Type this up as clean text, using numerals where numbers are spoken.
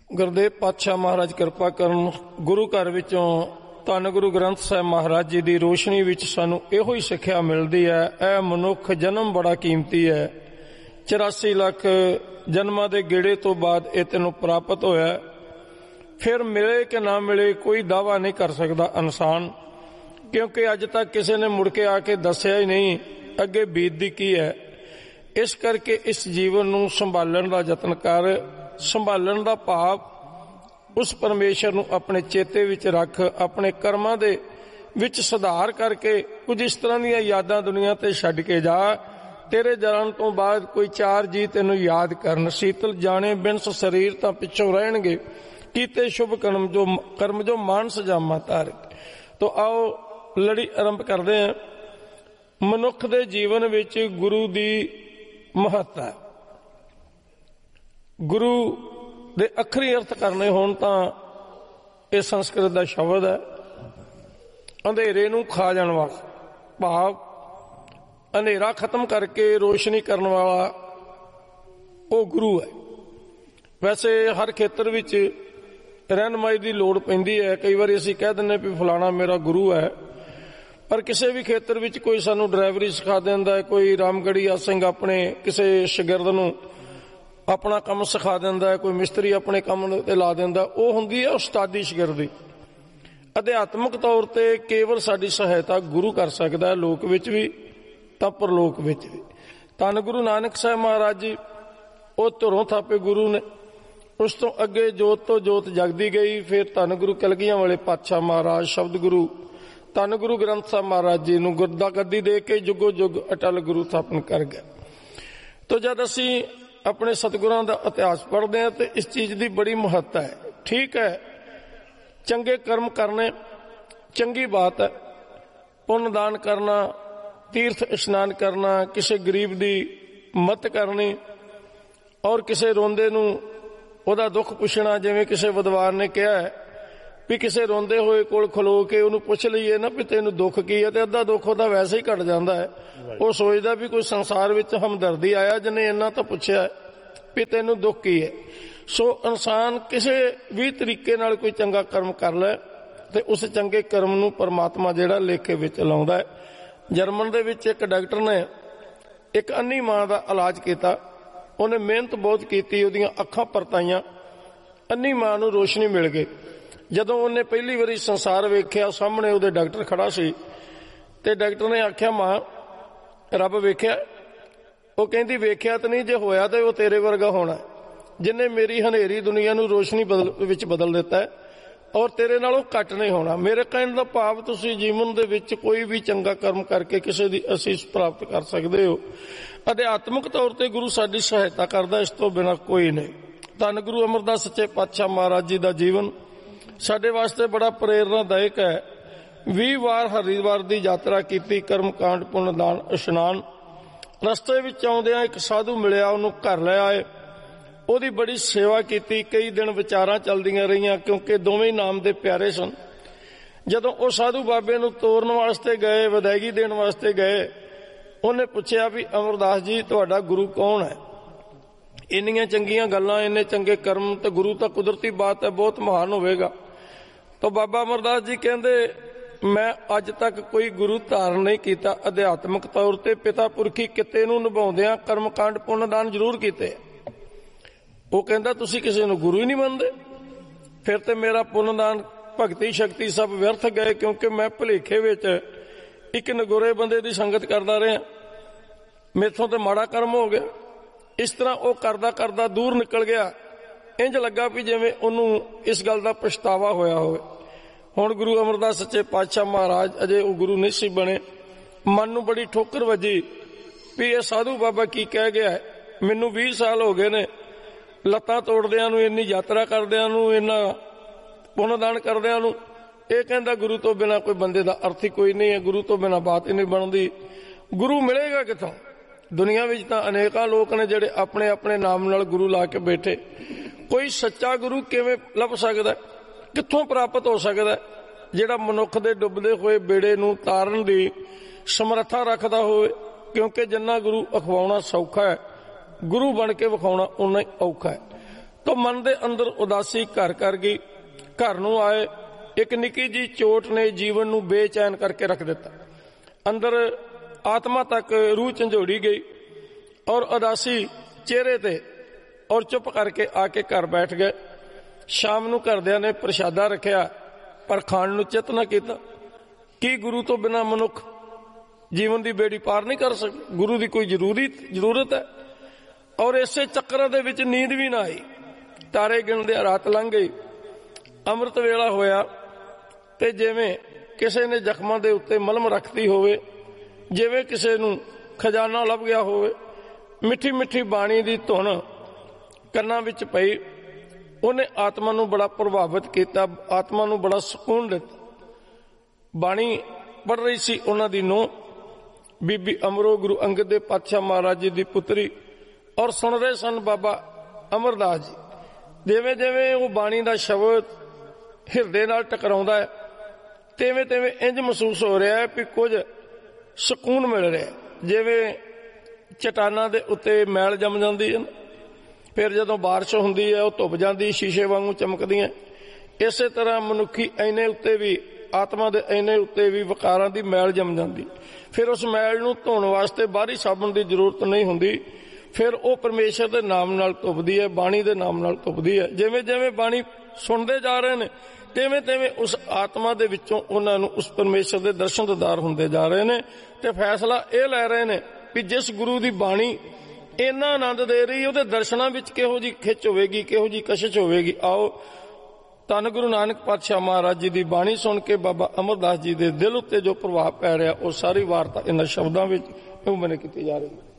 ਗੁਰਦੇਵ ਪਾਤਸ਼ਾਹ ਮਹਾਰਾਜ ਕਿਰਪਾ ਕਰਨ। ਗੁਰੂ ਘਰ ਵਿੱਚੋਂ ਧੰਨ ਗੁਰੂ ਗ੍ਰੰਥ ਸਾਹਿਬ ਮਹਾਰਾਜ ਜੀ ਦੀ ਰੋਸ਼ਨੀ ਵਿੱਚ ਸਾਨੂੰ ਇਹੋ ਹੀ ਸਿੱਖਿਆ ਮਿਲਦੀ ਹੈ, ਇਹ ਮਨੁੱਖ ਜਨਮ ਬੜਾ ਕੀਮਤੀ ਹੈ। 84 ਲੱਖ ਜਨਮਾਂ ਦੇ ਗੇੜੇ ਤੋਂ ਬਾਅਦ ਇਹ ਤੈਨੂੰ ਪ੍ਰਾਪਤ ਹੋਇਆ। ਫਿਰ ਮਿਲੇ ਕਿ ਨਾ ਮਿਲੇ ਕੋਈ ਦਾਅਵਾ ਨਹੀਂ ਕਰ ਸਕਦਾ ਇਨਸਾਨ, ਕਿਉਂਕਿ ਅੱਜ ਤੱਕ ਕਿਸੇ ਨੇ ਮੁੜ ਕੇ ਆ ਕੇ ਦੱਸਿਆ ਹੀ ਨਹੀਂ ਅੱਗੇ ਬੀਤਦੀ ਕੀ ਹੈ। ਇਸ ਕਰਕੇ ਇਸ ਜੀਵਨ ਨੂੰ ਸੰਭਾਲਣ ਦਾ ਯਤਨ ਕਰ। ਸੰਭਾਲਣ ਦਾ ਭਾਵ ਉਸ ਪਰਮੇਸ਼ਰ ਨੂੰ ਆਪਣੇ ਚੇਤੇ ਵਿੱਚ ਰੱਖ, ਆਪਣੇ ਕਰਮਾਂ ਦੇ ਵਿੱਚ ਸੁਧਾਰ ਕਰਕੇ ਕੁਝ ਇਸ ਤਰ੍ਹਾਂ ਦੀਆਂ ਯਾਦਾਂ ਦੁਨੀਆ ਤੇ ਛੱਡ ਕੇ ਜਾ। ਤੇਰੇ ਜਨਮ ਤੋਂ ਬਾਅਦ ਕੋਈ 4 ਜੀ ਤੈਨੂੰ ਯਾਦ ਕਰਨ। ਸੀਤਲ ਜਾਣੇ ਬਿਨਸ ਸਰੀਰ ਤਾਂ ਪਿੱਛੋਂ ਰਹਿਣਗੇ, ਕੀਤੇ ਸ਼ੁਭ ਕਰਮ ਜੋ ਮਾਨਸ ਜਾਮਾ ਤਾਰ। ਤੋ ਆਓ ਲੜੀ ਆਰੰਭ ਕਰਦੇ ਹਾਂ। ਮਨੁੱਖ ਦੇ ਜੀਵਨ ਵਿੱਚ ਗੁਰੂ ਦੀ ਮਹੱਤਤਾ। ਗੁਰੂ ਦੇ ਅੱਖਰੀ ਅਰਥ ਕਰਨੇ ਹੋਣ ਤਾਂ ਇਹ ਸੰਸਕ੍ਰਿਤ ਦਾ ਸ਼ਬਦ ਹੈ, ਅੰਧੇਰੇ ਨੂੰ ਖਾ ਜਾਣ ਵਾਲਾ, ਭਾਵ ਅੰਧੇਰਾ ਖਤਮ ਕਰਕੇ ਰੋਸ਼ਨੀ ਕਰਨ ਵਾਲਾ ਉਹ ਗੁਰੂ ਹੈ। ਵੈਸੇ ਹਰ ਖੇਤਰ ਵਿੱਚ ਰਹਿਨਮਾਈ ਦੀ ਲੋੜ ਪੈਂਦੀ ਹੈ। ਕਈ ਵਾਰੀ ਅਸੀਂ ਕਹਿ ਦਿੰਦੇ ਵੀ ਫਲਾਣਾ ਮੇਰਾ ਗੁਰੂ ਹੈ, ਪਰ ਕਿਸੇ ਵੀ ਖੇਤਰ ਵਿੱਚ ਕੋਈ ਸਾਨੂੰ ਡਰਾਈਵਰੀ ਸਿਖਾ ਦਿੰਦਾ ਹੈ, ਕੋਈ ਰਾਮਗੜੀਆ ਸਿੰਘ ਆਪਣੇ ਕਿਸੇ ਸ਼ਾਗਿਰਦ ਨੂੰ ਆਪਣਾ ਕੰਮ ਸਿਖਾ ਦਿੰਦਾ ਹੈ, ਕੋਈ ਮਿਸਤਰੀ ਆਪਣੇ ਕੰਮ ਤੇ ਲਾ ਦਿੰਦਾ, ਉਹ ਹੁੰਦੀ ਹੈ ਉਸਤਾਦੀ ਸ਼ਾਗਿਰਦੀ। ਅਧਿਆਤਮਿਕ ਤੌਰ ਤੇ ਕੇਵਲ ਸਾਡੀ ਸਹਾਇਤਾ ਗੁਰੂ ਕਰ ਸਕਦਾ ਹੈ, ਲੋਕ ਵਿੱਚ ਵੀ ਤਾਂ ਪਰਲੋਕ ਵਿੱਚ ਵੀ। ਧੰਨ ਗੁਰੂ ਨਾਨਕ ਸਾਹਿਬ ਮਹਾਰਾਜ ਜੀ ਉਹ ਧੁਰੋਂ ਥਾਪੇ ਗੁਰੂ ਨੇ। ਉਸ ਤੋਂ ਅੱਗੇ ਜੋਤ ਤੋਂ ਜੋਤ ਜਗਦੀ ਗਈ। ਫਿਰ ਧੰਨ ਗੁਰੂ ਕਲਗੀਆਂ ਵਾਲੇ ਪਾਤਸ਼ਾਹ ਮਹਾਰਾਜ ਸ਼ਬਦ ਗੁਰੂ ਧੰਨ ਗੁਰੂ ਗ੍ਰੰਥ ਸਾਹਿਬ ਮਹਾਰਾਜ ਜੀ ਨੂੰ ਗੁਰਦਾ ਗੱਦੀ ਦੇ ਕੇ ਜੁਗੋ ਜੁਗ ਅਟਲ ਗੁਰੂ ਸਥਾਪਨ ਕਰ ਗਏ। ਤੋ ਜਦ ਅਸੀਂ ਆਪਣੇ ਸਤਿਗੁਰਾਂ ਦਾ ਇਤਿਹਾਸ ਪੜ੍ਹਦੇ ਹਾਂ ਤੇ ਇਸ ਚੀਜ਼ ਦੀ ਬੜੀ ਮਹੱਤਤਾ ਹੈ। ਠੀਕ ਹੈ, ਚੰਗੇ ਕਰਮ ਕਰਨੇ ਚੰਗੀ ਬਾਤ ਹੈ, ਪੁੰਨ ਦਾਨ ਕਰਨਾ, ਤੀਰਥ ਇਸ਼ਨਾਨ ਕਰਨਾ, ਕਿਸੇ ਗਰੀਬ ਦੀ ਮਦਦ ਕਰਨੀ ਔਰ ਕਿਸੇ ਰੋਂਦੇ ਨੂੰ ਉਹਦਾ ਦੁੱਖ ਪੁੱਛਣਾ। ਜਿਵੇਂ ਕਿਸੇ ਵਿਦਵਾਨ ਨੇ ਕਿਹਾ ਹੈ ਵੀ ਕਿਸੇ ਰੋਂਦੇ ਹੋਏ ਕੋਲ ਖਲੋ ਕੇ ਉਹਨੂੰ ਪੁੱਛ ਲਈਏ ਨਾ ਵੀ ਤੈਨੂੰ ਦੁੱਖ ਕੀ ਹੈ, ਤੇ ਅੱਧਾ ਦੁੱਖ ਉਹਦਾ ਵੈਸੇ ਹੀ ਘਟ ਜਾਂਦਾ ਹੈ। ਉਹ ਸੋਚਦਾ ਵੀ ਕੋਈ ਸੰਸਾਰ ਵਿੱਚ ਹਮਦਰਦੀ ਆਇਆ ਜਿਹਨੇ ਇੰਨਾ ਤਾਂ ਪੁੱਛਿਆ ਵੀ ਤੈਨੂੰ ਦੁੱਖ ਕੀ ਹੈ। ਸੋ ਇਨਸਾਨ ਕਿਸੇ ਵੀ ਤਰੀਕੇ ਨਾਲ ਕੋਈ ਚੰਗਾ ਕਰਮ ਕਰ ਲੈ ਤੇ ਉਸ ਚੰਗੇ ਕਰਮ ਨੂੰ ਪਰਮਾਤਮਾ ਜਿਹੜਾ ਲੇਖੇ ਵਿੱਚ ਲਾਉਂਦਾ ਹੈ। ਜਰਮਨ ਦੇ ਵਿੱਚ ਇੱਕ ਡਾਕਟਰ ਨੇ ਇੱਕ ਅੰਨੀ ਮਾਂ ਦਾ ਇਲਾਜ ਕੀਤਾ। ਉਹਨੇ ਮਿਹਨਤ ਬਹੁਤ ਕੀਤੀ, ਉਹਦੀਆਂ ਅੱਖਾਂ ਪਰਤਾਈਆਂ, ਅੰਨੀ ਮਾਂ ਨੂੰ ਰੋਸ਼ਨੀ ਮਿਲ ਗਈ। ਜਦੋਂ ਉਹਨੇ ਪਹਿਲੀ ਵਾਰੀ ਸੰਸਾਰ ਵੇਖਿਆ, ਸਾਹਮਣੇ ਉਹਦੇ ਡਾਕਟਰ ਖੜਾ ਸੀ ਤੇ ਡਾਕਟਰ ਨੇ ਆਖਿਆ, ਮਾਂ ਰੱਬ ਵੇਖਿਆ? ਉਹ ਕਹਿੰਦੀ ਵੇਖਿਆ ਤਾਂ ਨਹੀਂ, ਜੇ ਹੋਇਆ ਤਾਂ ਉਹ ਤੇਰੇ ਵਰਗਾ ਹੋਣਾ ਜਿਹਨੇ ਮੇਰੀ ਹਨੇਰੀ ਦੁਨੀਆ ਨੂੰ ਰੋਸ਼ਨੀ ਵਿੱਚ ਬਦਲ ਦਿੱਤਾ ਹੈ, ਔਰ ਤੇਰੇ ਨਾਲੋਂ ਘੱਟ ਨਹੀਂ ਹੋਣਾ। ਮੇਰੇ ਕਹਿਣ ਦਾ ਭਾਵ ਤੁਸੀਂ ਜੀਵਨ ਦੇ ਵਿੱਚ ਕੋਈ ਵੀ ਚੰਗਾ ਕਰਮ ਕਰਕੇ ਕਿਸੇ ਦੀ ਅਸੀਸ ਪ੍ਰਾਪਤ ਕਰ ਸਕਦੇ ਹੋ। ਅਧਿਆਤਮਿਕ ਤੌਰ ਤੇ ਗੁਰੂ ਸਾਡੀ ਸਹਾਇਤਾ ਕਰਦਾ, ਇਸ ਤੋਂ ਬਿਨਾਂ ਕੋਈ ਨਹੀਂ। ਧੰਨ ਗੁਰੂ ਅਮਰਦਾਸ ਸੱਚੇ ਪਾਤਸ਼ਾਹ ਮਹਾਰਾਜ ਜੀ ਦਾ ਜੀਵਨ ਸਾਡੇ ਵਾਸਤੇ ਬੜਾ ਪ੍ਰੇਰਨਾਦਾਇਕ ਹੈ। 20 ਵਾਰ ਹਰਿਦੁਆਰ ਦੀ ਯਾਤਰਾ ਕੀਤੀ, ਕਰਮ ਕਾਂਡ, ਪੁੰਨ ਦਾਨ, ਇਸ਼ਨਾਨ। ਰਸਤੇ ਵਿੱਚ ਆਉਂਦਿਆਂ ਇੱਕ ਸਾਧੂ ਮਿਲਿਆ, ਉਹਨੂੰ ਘਰ ਲੈ ਆਏ, ਉਹਦੀ ਬੜੀ ਸੇਵਾ ਕੀਤੀ। ਕਈ ਦਿਨ ਵਿਚਾਰਾਂ ਚੱਲਦੀਆਂ ਰਹੀਆਂ, ਕਿਉਂਕਿ ਦੋਵੇਂ ਨਾਮ ਦੇ ਪਿਆਰੇ ਸਨ। ਜਦੋਂ ਉਹ ਸਾਧੂ ਬਾਬੇ ਨੂੰ ਤੋਰਨ ਵਾਸਤੇ ਗਏ, ਵਿਦਾਇਗੀ ਦੇਣ ਵਾਸਤੇ ਗਏ, ਉਹਨੇ ਪੁੱਛਿਆ ਵੀ ਅਮਰਦਾਸ ਜੀ ਤੁਹਾਡਾ ਗੁਰੂ ਕੌਣ ਹੈ? ਇੰਨੀਆਂ ਚੰਗੀਆਂ ਗੱਲਾਂ, ਇੰਨੇ ਚੰਗੇ ਕਰਮ, ਤੇ ਗੁਰੂ ਤਾਂ ਕੁਦਰਤੀ ਬਾਤ ਹੈ, ਬਹੁਤ ਮਹਾਨ ਹੋਵੇਗਾ। ਤਾਂ ਬਾਬਾ ਅਮਰਦਾਸ ਜੀ ਕਹਿੰਦੇ, ਮੈਂ ਅੱਜ ਤੱਕ ਕੋਈ ਗੁਰੂ ਧਾਰਨ ਨਹੀਂ ਕੀਤਾ। ਅਧਿਆਤਮਿਕ ਤੌਰ ਤੇ ਪਿਤਾ ਪੁਰਖੀ ਕਿੱਤੇ ਨੂੰ ਨਿਭਾਉਂਦਿਆਂ ਕਰਮ ਕਾਂਡ ਪੁੰਨ ਦਾਨ ਜ਼ਰੂਰ ਕੀਤੇ। ਉਹ ਕਹਿੰਦਾ ਤੁਸੀਂ ਕਿਸੇ ਨੂੰ ਗੁਰੂ ਹੀ ਨਹੀਂ ਮੰਨਦੇ? ਫਿਰ ਤੇ ਮੇਰਾ ਪੁੰਨ ਦਾਨ, ਭਗਤੀ, ਸ਼ਕਤੀ ਸਭ ਵਿਅਰਥ ਗਏ, ਕਿਉਂਕਿ ਮੈਂ ਭੁਲੇਖੇ ਵਿੱਚ ਇੱਕ ਨਗੋਰੇ ਬੰਦੇ ਦੀ ਸੰਗਤ ਕਰਦਾ ਰਿਹਾ, ਮੇਥੋਂ ਤੇ ਮਾੜਾ ਕਰਮ ਹੋ ਗਿਆ। ਇਸ ਤਰ੍ਹਾਂ ਉਹ ਕਰਦਾ ਕਰਦਾ ਦੂਰ ਨਿਕਲ ਗਿਆ। ਇੰਜ ਲੱਗਾ ਵੀ ਜਿਵੇਂ ਉਹਨੂੰ ਇਸ ਗੱਲ ਦਾ ਪਛਤਾਵਾ ਹੋਇਆ ਹੋਵੇ। ਹੁਣ ਗੁਰੂ ਅਮਰਦਾਸ ਸੱਚੇ ਪਾਤਸ਼ਾਹ ਮਹਾਰਾਜ ਅਜੇ ਉਹ ਗੁਰੂ ਨਹੀਂ ਸੀ ਬਣੇ। ਮਨ ਨੂੰ ਬੜੀ ਠੋਕਰ ਵੱਜੀ ਵੀ ਇਹ ਸਾਧੂ ਬਾਬਾ ਕੀ ਕਹਿ ਗਿਆ। ਮੈਨੂੰ 20 ਸਾਲ ਹੋ ਗਏ ਨੇ ਲੱਤਾਂ ਤੋੜਦਿਆਂ ਨੂੰ, ਇੰਨੀ ਯਾਤਰਾ ਕਰਦਿਆਂ ਨੂੰ, ਇੰਨਾ ਪੁੰਨ ਦਾਨ ਕਰਦਿਆਂ ਨੂੰ। ਇਹ ਕਹਿੰਦਾ ਗੁਰੂ ਤੋਂ ਬਿਨਾਂ ਕੋਈ ਬੰਦੇ ਦਾ ਅਰਥ ਹੀ ਕੋਈ ਨਹੀਂ ਹੈ, ਗੁਰੂ ਤੋਂ ਬਿਨਾਂ ਬਾਤ ਹੀ ਨਹੀਂ ਬਣਦੀ। ਗੁਰੂ ਮਿਲੇਗਾ ਕਿੱਥੋਂ? ਦੁਨੀਆ ਵਿੱਚ ਤਾਂ ਅਨੇਕਾਂ ਲੋਕ ਨੇ ਜਿਹੜੇ ਆਪਣੇ ਆਪਣੇ ਨਾਮ ਨਾਲ ਗੁਰੂ ਲਾ ਕੇ ਬੈਠੇ। ਕੋਈ ਸੱਚਾ ਗੁਰੂ ਕਿਵੇਂ ਲੱਭ ਸਕਦਾ? ਕਿੱਥੋਂ ਪ੍ਰਾਪਤ ਹੋ ਸਕਦਾ? ਜਿਹੜਾ ਮਨੁੱਖ ਦੇ ਡੁੱਬਦੇ ਹੋਏ ਬੇੜੇ ਨੂੰ ਤਾਰਨ ਦੀ ਸਮਰੱਥਾ ਰੱਖਦਾ ਹੋਵੇ। ਕਿਉਂਕਿ ਜਿੰਨਾ ਗੁਰੂ ਅਖਵਾਉਣਾ ਸੌਖਾ ਹੈ, ਗੁਰੂ ਬਣ ਕੇ ਵਿਖਾਉਣਾ ਉਨਾ ਹੀ ਔਖਾ ਹੈ। तो मन दे अंदर उदासी घर कर गई। घर नूं आए, एक निकी जी चोट ने जीवन नूं बेचैन करके रख दिता। अंदर आत्मा तक रूह झंझोड़ी गई और उदासी चेहरे ते, और चुप करके आके घर बैठ गए। शाम नूं घरदियां ने प्रशादा रखिया पर खाण नूं चित ना कीता। की गुरु तो बिना मनुख जीवन की बेड़ी पार नहीं कर सकता? गुरु की कोई जरूरत है। और इसे चक्कर दे विच नींद भी ना आई। तारे गिणदे रात लंघ गई। अमृत वेला होया ते जिवें किसे ने जख्मां दे उत्ते मलम रखती होवे, जिवें किसे नूं खजाना लभ गया होवे। मिठी मिठी बाणी दी धुन कन्नां विच पई। उन्हें आत्मा नूं बड़ा प्रभावित किया, आत्मा नूं बड़ा सुकून दिता। बाणी पढ़ रही सी उन्हां दी नूंह बीबी अमरो, गुरु अंगद देव पातशाह महाराज जी दी पुत्री, और सुन रहे सन बाबा अमरदास जी। जिवें जिवें वो बाणी दा शब्द हिरदे नाल टकराउंदा है, तिवें तिवें इंज महसूस हो रहा है कि कुछ सुकून मिल रहा है। जिवें चट्टानां दे उत्ते मैल जम जांदी है, फिर जदों बारिश हुंदी है वो धुप जांदी, शीशे वांगू चमकदियां। इसे तरह मनुखी ऐने उत्ते भी, आत्मा दे ऐने उत्ते भी विकारां दी मैल जम जांदी। फिर उस मैल नूं धोण वास्ते बाहरी साबण दी जरूरत नहीं हुंदी। फिर वो परमेश्वर दे नाम नाल धुपदी है, बाणी दे नाम नाल धुपदी है। जिवें जिवें बाणी सुणदे जा रहे ने, तिवें तिवें उस आत्मा दे विचों उन्हां नूं उस परमेश्वर दे दर्शन दीदार हुंदे जा रहे ने। ते फैसला ये लै रहे ने कि जिस गुरु दी बाणी इन्ना आनंद दे रही, उहदे दर्शनां विच किहो जी खिच होवेगी, किहो जी कशिश होवेगी। आओ धन गुरु नानक पातशाह महाराज जी की बाणी सुन के बाबा अमरदास जी के दिल उत्ते जो प्रभाव पै रहा, वो सारी वार्ता इन्हां शब्दां विच मैंने की जा रही है।